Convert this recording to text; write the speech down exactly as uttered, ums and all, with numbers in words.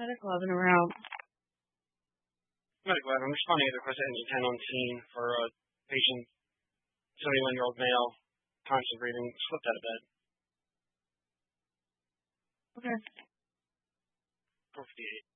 Medic eleven around. Medic eleven, I'm responding to the request at ten on scene for a patient, seventy-one-year-old male, constant breathing, slipped out of bed. Okay. four fifty-eight.